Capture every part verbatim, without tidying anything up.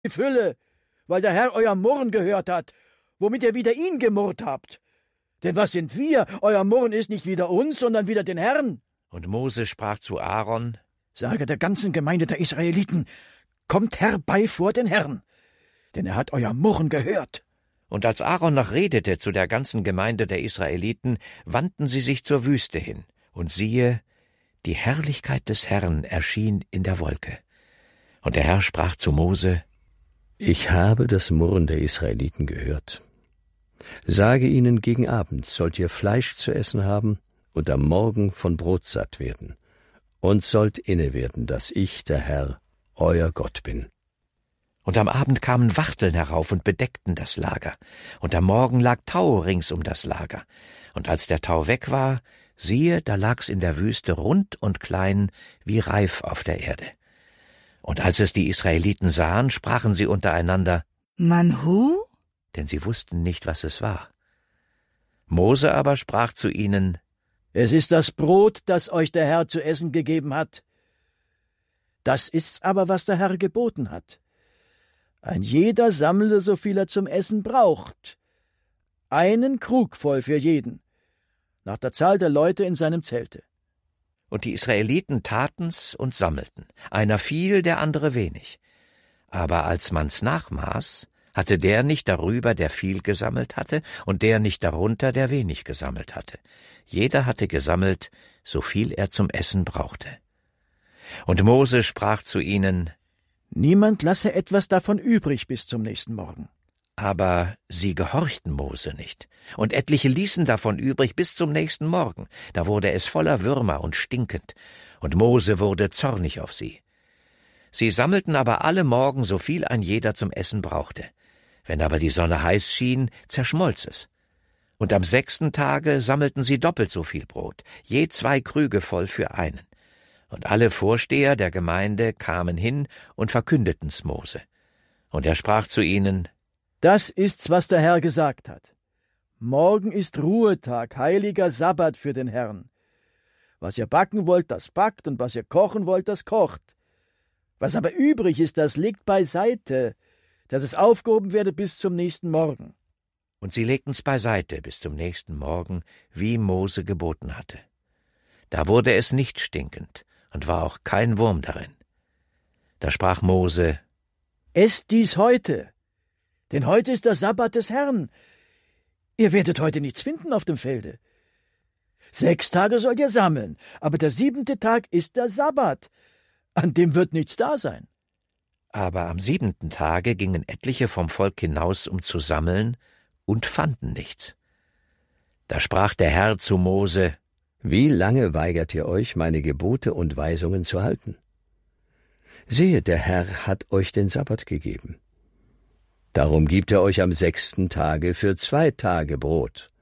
die Fülle, weil der Herr euer Murren gehört hat, womit ihr wider ihn gemurrt habt. Denn was sind wir? Euer Murren ist nicht wider uns, sondern wider den Herrn. Und Mose sprach zu Aaron: Sage der ganzen Gemeinde der Israeliten, kommt herbei vor den Herrn, denn er hat euer Murren gehört. Und als Aaron noch redete zu der ganzen Gemeinde der Israeliten, wandten sie sich zur Wüste hin. Und siehe, die Herrlichkeit des Herrn erschien in der Wolke. Und der Herr sprach zu Mose: Ich habe das Murren der Israeliten gehört. Sage ihnen, gegen Abend sollt ihr Fleisch zu essen haben und am Morgen von Brot satt werden. Und sollt inne werden, dass ich, der Herr, euer Gott bin. Und am Abend kamen Wachteln herauf und bedeckten das Lager. Und am Morgen lag Tau rings um das Lager. Und als der Tau weg war, siehe, da lag's in der Wüste rund und klein wie Reif auf der Erde. Und als es die Israeliten sahen, sprachen sie untereinander: Manhu? Denn sie wussten nicht, was es war. Mose aber sprach zu ihnen: Es ist das Brot, das euch der Herr zu essen gegeben hat. Das ist's aber, was der Herr geboten hat. Ein jeder sammle, so viel er zum Essen braucht. Einen Krug voll für jeden, nach der Zahl der Leute in seinem Zelte. Und die Israeliten taten's und sammelten. Einer viel, der andere wenig. Aber als man's nachmaß, hatte der nicht darüber, der viel gesammelt hatte, und der nicht darunter, der wenig gesammelt hatte. Jeder hatte gesammelt, so viel er zum Essen brauchte. Und Mose sprach zu ihnen: Niemand lasse etwas davon übrig bis zum nächsten Morgen. Aber sie gehorchten Mose nicht, und etliche ließen davon übrig bis zum nächsten Morgen. Da wurde es voller Würmer und stinkend, und Mose wurde zornig auf sie. Sie sammelten aber alle Morgen, so viel ein jeder zum Essen brauchte. Wenn aber die Sonne heiß schien, zerschmolz es. Und am sechsten Tage sammelten sie doppelt so viel Brot, je zwei Krüge voll für einen. Und alle Vorsteher der Gemeinde kamen hin und verkündeten's Mose. Und er sprach zu ihnen: Das ist's, was der Herr gesagt hat. Morgen ist Ruhetag, heiliger Sabbat für den Herrn. Was ihr backen wollt, das backt, und was ihr kochen wollt, das kocht. Was aber übrig ist, das legt beiseite, dass es aufgehoben werde bis zum nächsten Morgen. Und sie legten's beiseite bis zum nächsten Morgen, wie Mose geboten hatte. Da wurde es nicht stinkend, und war auch kein Wurm darin. Da sprach Mose: Esst dies heute, denn heute ist der Sabbat des Herrn. Ihr werdet heute nichts finden auf dem Felde. Sechs Tage sollt ihr sammeln, aber der siebente Tag ist der Sabbat. An dem wird nichts da sein. Aber am siebenten Tage gingen etliche vom Volk hinaus, um zu sammeln, und fanden nichts. Da sprach der Herr zu Mose: Wie lange weigert ihr euch, meine Gebote und Weisungen zu halten? Sehe, der Herr hat euch den Sabbat gegeben. Darum gibt er euch am sechsten Tage für zwei Tage Brot.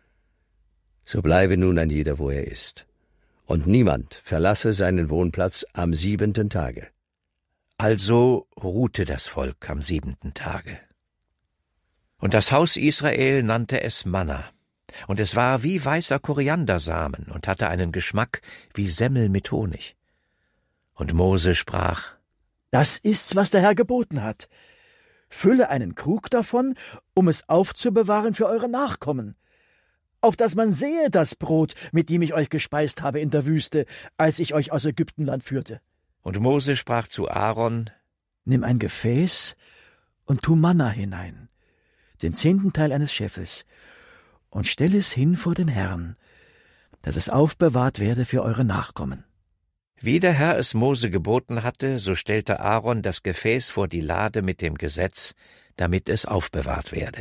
So bleibe nun ein jeder, wo er ist, und niemand verlasse seinen Wohnplatz am siebenten Tage. Also ruhte das Volk am siebenten Tage. Und das Haus Israel nannte es Manna, und es war wie weißer Koriandersamen und hatte einen Geschmack wie Semmel mit Honig. Und Mose sprach: Das ist's, was der Herr geboten hat. Fülle einen Krug davon, um es aufzubewahren für eure Nachkommen, auf dass man sehe das Brot, mit dem ich euch gespeist habe in der Wüste, als ich euch aus Ägyptenland führte. Und Mose sprach zu Aaron: Nimm ein Gefäß und tu Manna hinein, den zehnten Teil eines Scheffels, und stell es hin vor den Herrn, dass es aufbewahrt werde für eure Nachkommen. Wie der Herr es Mose geboten hatte, so stellte Aaron das Gefäß vor die Lade mit dem Gesetz, damit es aufbewahrt werde.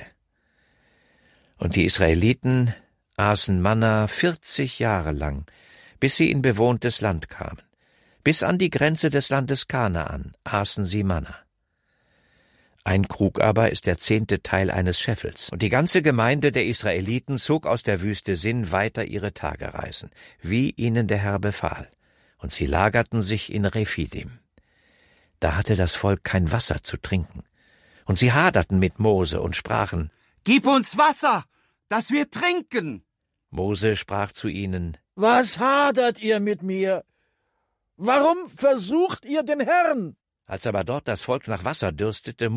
Und die Israeliten aßen Manna vierzig Jahre lang, bis sie in bewohntes Land kamen. Bis an die Grenze des Landes Kanaan aßen sie Manna. Ein Krug aber ist der zehnte Teil eines Scheffels. Und die ganze Gemeinde der Israeliten zog aus der Wüste Sin weiter ihre Tagereisen, wie ihnen der Herr befahl. Und sie lagerten sich in Rephidim. Da hatte das Volk kein Wasser zu trinken. Und sie haderten mit Mose und sprachen: Gib uns Wasser, dass wir trinken. Mose sprach zu ihnen: Was hadert ihr mit mir? Warum versucht ihr den Herrn? Als aber dort das Volk nach Wasser dürstete,